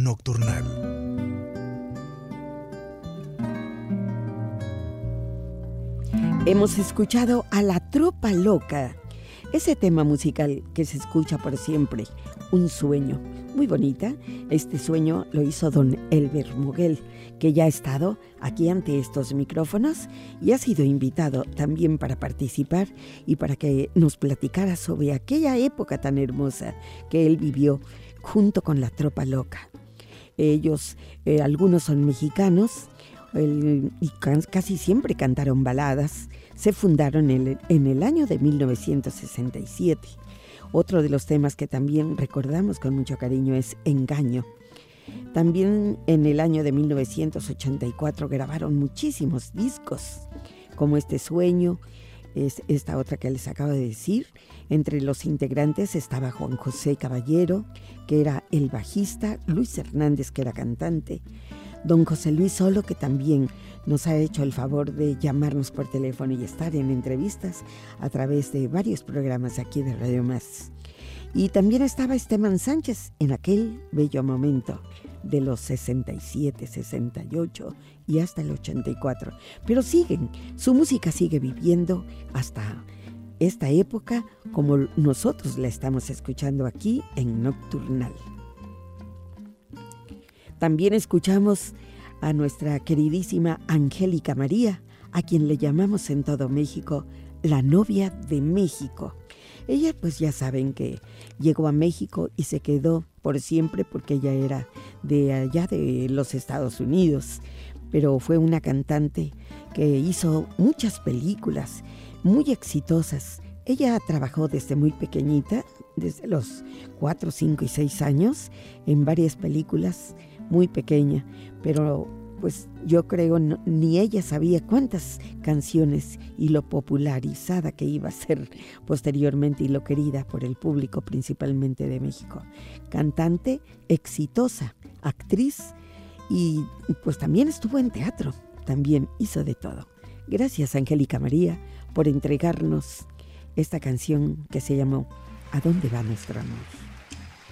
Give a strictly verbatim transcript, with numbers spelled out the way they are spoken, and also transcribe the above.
Nocturnal. Hemos escuchado a La Tropa Loca, ese tema musical que se escucha por siempre, Un Sueño. Muy bonita. Este sueño lo hizo don Elber Moguel, que ya ha estado aquí ante estos micrófonos y ha sido invitado también para participar y para que nos platicara sobre aquella época tan hermosa que él vivió junto con La Tropa Loca. Ellos, eh, algunos son mexicanos, el, y can, casi siempre cantaron baladas. Se fundaron en el, en el año de mil novecientos sesenta y siete. Otro de los temas que también recordamos con mucho cariño es Engaño. También en el año de mil novecientos ochenta y cuatro grabaron muchísimos discos, como Este Sueño, es esta otra que les acabo de decir. Entre los integrantes estaba Juan José Caballero, que era el bajista, Luis Hernández, que era cantante, don José Luis Solo, que también nos ha hecho el favor de llamarnos por teléfono y estar en entrevistas a través de varios programas aquí de Radio Más. Y también estaba Esteban Sánchez en aquel bello momento de los sesenta y siete, sesenta y ocho y hasta el ochenta y cuatro. Pero siguen, su música sigue viviendo hasta esta época como nosotros la estamos escuchando aquí en Nocturnal. También escuchamos a nuestra queridísima Angélica María, a quien le llamamos en todo México la novia de México. Ella, pues ya saben que llegó a México y se quedó por siempre porque ella era de allá de los Estados Unidos, pero fue una cantante que hizo muchas películas muy exitosas. Ella trabajó desde muy pequeñita, desde los cuatro, cinco y seis años, en varias películas, muy pequeña, pero pues yo creo no, ni ella sabía cuántas canciones y lo popularizada que iba a ser posteriormente y lo querida por el público principalmente de México. Cantante exitosa, actriz y pues también estuvo en teatro, también hizo de todo. Gracias, Angélica María, por entregarnos esta canción que se llamó ¿A dónde va nuestro amor?